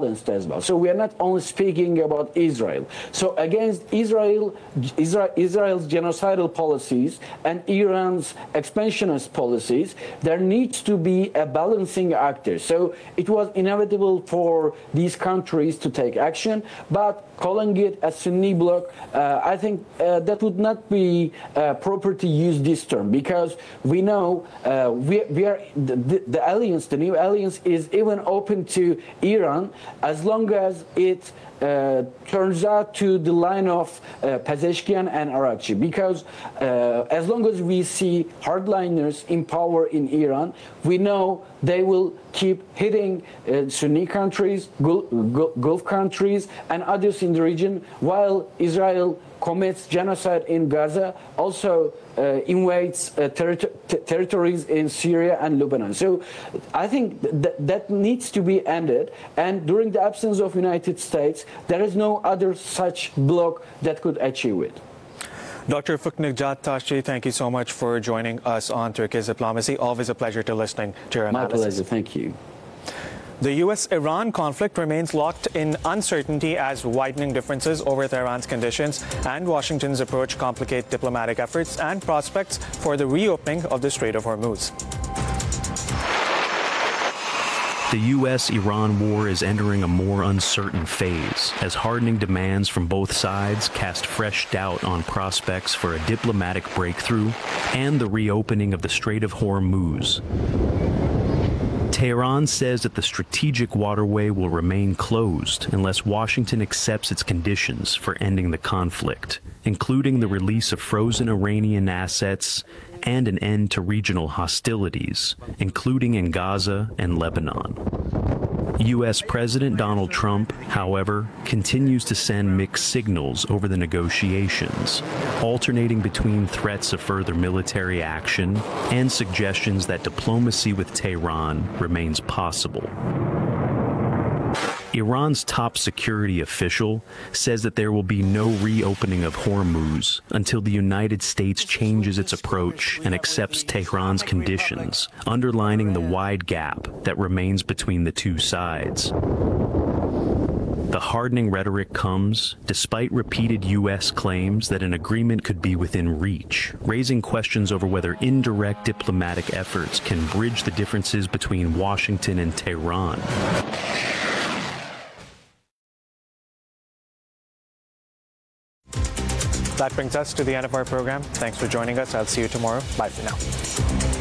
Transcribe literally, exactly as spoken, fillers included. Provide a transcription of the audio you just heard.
balanced as well. So we are not only speaking about Israel. So against Israel, Israel Israel's genocidal policies and Iran's expansionist policies, there needs to be a balancing actor. So it was inevitable for these countries to take action, but calling it a Sunni bloc, uh, I think uh, that would not be uh, proper to use this term, because we know uh, we, we are the, the alliance, the new alliance is even open to Iran as long as it uh, turns out to the line of uh, Pezeshkian and Arakchi, because uh, as long as we see hardliners in power in Iran, we know they will keep hitting uh, Sunni countries, Gulf, Gulf countries, and others in the region, while Israel commits genocide in Gaza, also uh, invades uh, terri t territories in Syria and Lebanon. So I think th that needs to be ended, and during the absence of United States, there is no other such bloc that could achieve it. Doctor Ufuk Najat Tashi, thank you so much for joining us on Turkish Diplomacy. Always a pleasure to listening to your analysis. My pleasure, thank you. The U S Iran conflict remains locked in uncertainty as widening differences over Tehran's conditions and Washington's approach complicate diplomatic efforts and prospects for the reopening of the Strait of Hormuz. The U S Iran war is entering a more uncertain phase as hardening demands from both sides cast fresh doubt on prospects for a diplomatic breakthrough and the reopening of the Strait of Hormuz. Tehran says that the strategic waterway will remain closed unless Washington accepts its conditions for ending the conflict, including the release of frozen Iranian assets and an end to regional hostilities, including in Gaza and Lebanon. U S President Donald Trump, however, continues to send mixed signals over the negotiations, alternating between threats of further military action and suggestions that diplomacy with Tehran remains possible. Iran's top security official says that there will be no reopening of Hormuz until the United States changes its approach and accepts Tehran's conditions, underlining the wide gap that remains between the two sides. The hardening rhetoric comes despite repeated U S claims that an agreement could be within reach, raising questions over whether indirect diplomatic efforts can bridge the differences between Washington and Tehran. That brings us to the end of our program. Thanks for joining us. I'll see you tomorrow. Bye for now.